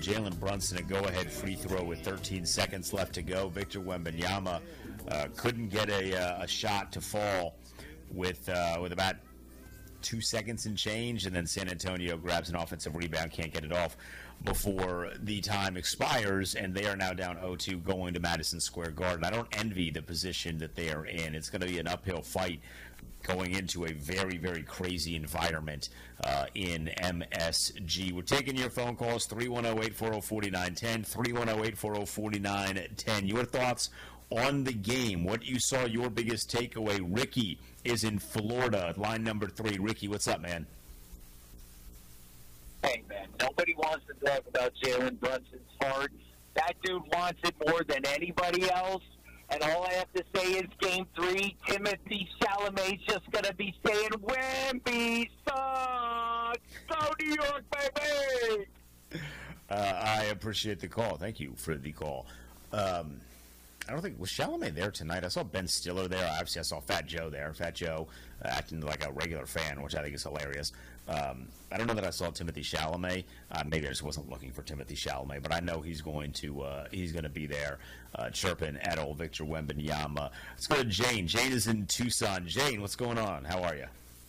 Jalen Brunson a go-ahead free throw with 13 seconds left to go. Victor Wembanyama couldn't get a shot to fall with about 2 seconds and change, and then San Antonio grabs an offensive rebound, can't get it off before the time expires, and they are now down 0-2 going to Madison Square Garden. I don't envy the position that they are in. It's going to be an uphill fight going into a very, very crazy environment in MSG. We're taking your phone calls, 310-840-4910, 310-840-4910. Your thoughts on the game, what you saw, your biggest takeaway. Ricky is in Florida at line number 3. Ricky, what's up, man? Hey, man, nobody wants to talk about Jalen Brunson's heart. That dude wants it more than anybody else. And all I have to say is Game 3, Timothy Chalamet's just going to be saying, Wemby sucks! Go New York, baby! I appreciate the call. Thank you for the call. I don't think, was Chalamet there tonight? I saw Ben Stiller there. Obviously, I saw Fat Joe there. Fat Joe acting like a regular fan, which I think is hilarious. I don't know that I saw Timothy Chalamet. Maybe I just wasn't looking for Timothy Chalamet, but I know he's going to be there chirping at old Victor Wembanyama. Let's go to Jane. Jane is in Tucson. Jane, what's going on? How are you?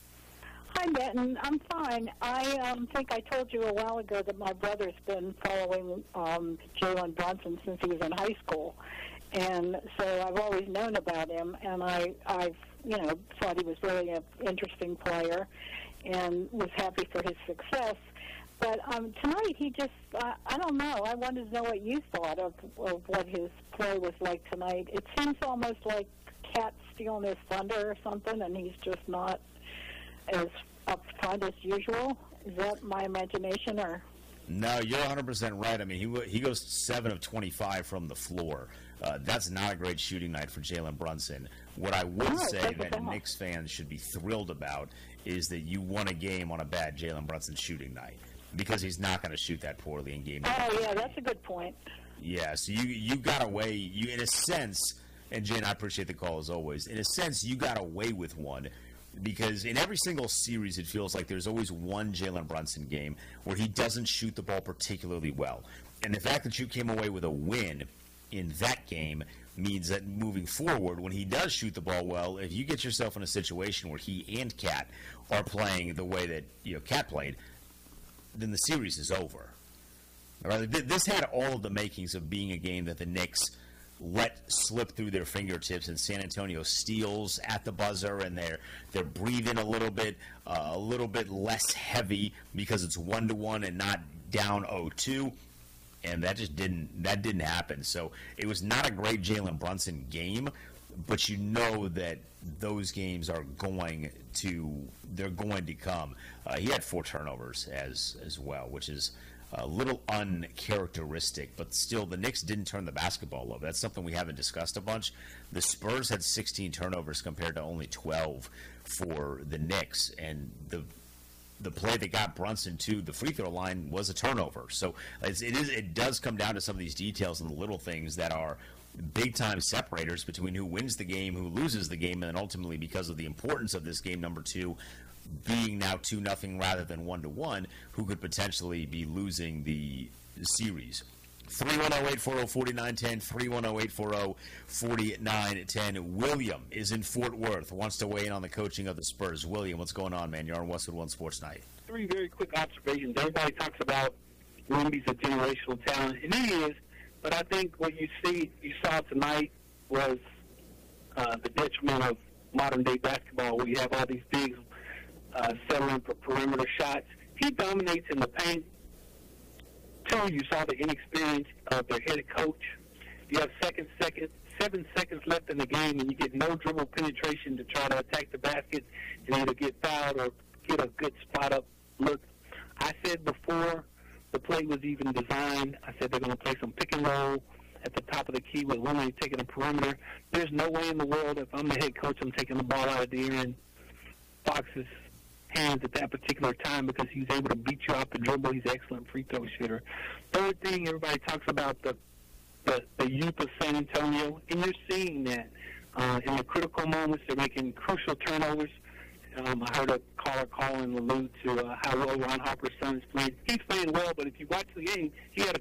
Hi, Benton. I'm fine. I think I told you a while ago that my brother's been following Jalen Brunson since he was in high school. And so I've always known about him, and I've thought he was really an interesting player and was happy for his success. But tonight he just, I don't know. I wanted to know what you thought of what his play was like tonight. It seems almost like Cat stealing his thunder or something, and he's just not as up front as usual. Is that my imagination, or? No, you're 100% right. I mean, he goes 7 of 25 from the floor. That's not a great shooting night for Jalen Brunson. What I would say that Knicks fans should be thrilled about is that you won a game on a bad Jalen Brunson shooting night, because he's not going to shoot that poorly in game. Oh, yeah, that's a good point. Yeah, so you got away, in a sense, and Jane, I appreciate the call as always, in a sense you got away with one, because in every single series it feels like there's always one Jalen Brunson game where he doesn't shoot the ball particularly well. And the fact that you came away with a win in that game means that moving forward, when he does shoot the ball well, if you get yourself in a situation where he and Cat are playing the way that Cat played, then the series is over. Right? This had all of the makings of being a game that the Knicks let slip through their fingertips, and San Antonio steals at the buzzer, and they're breathing a little bit less heavy because it's 1-1 and not down 0-2. And that just didn't happen. So it was not a great Jalen Brunson game, but you know that those games are going to come. He had 4 turnovers as well, which is a little uncharacteristic, but still the Knicks didn't turn the basketball over. That's something we haven't discussed a bunch. The Spurs had 16 turnovers compared to only 12 for the Knicks, and the play that got Brunson to the free throw line was a turnover. So it does come down to some of these details and the little things that are big-time separators between who wins the game, who loses the game, and then ultimately, because of the importance of this game number 2 being now 2-0 rather than 1-1, who could potentially be losing the series. 310-840-4910, 310-840-4910. William is in Fort Worth, wants to weigh in on the coaching of the Spurs. William, what's going on, man? You're on Westwood One Sports Night. 3 very quick observations. Everybody talks about Wemby's a generational talent, and he is, but I think what you saw tonight was the detriment of modern-day basketball, where you have all these bigs settling for perimeter shots. He dominates in the paint. 2, you saw the inexperience of their head coach. You have 7 seconds left in the game, and you get no dribble penetration to try to attack the basket and either get fouled or get a good spot-up look. I said before the play was even designed, I said they're going to play some pick and roll at the top of the key with Wemby taking a perimeter. There's no way in the world, if I'm the head coach, I'm taking the ball out of De'Aaron Fox's hands at that particular time, because he's able to beat you off the dribble. He's an excellent free throw shooter. Third thing, everybody talks about the youth of San Antonio, and you're seeing that in the critical moments. They're making crucial turnovers. I heard a caller call and allude to how well Ron Harper's son is playing. He's playing well, but if you watch the game, he had a